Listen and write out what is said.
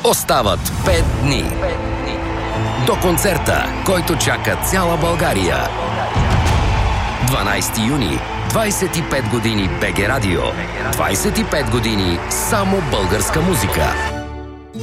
Остават 5 дни до концерта, който чака цяла България. 12 юни, 25 години БГ Радио, 25 години само българска музика.